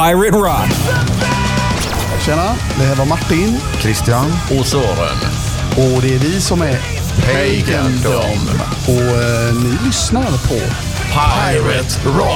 Pirate Rock. Tjena, det här var Martin, Christian och Sören. och det är vi som är Pagandom. Och ni lyssnar på Pirate Rock.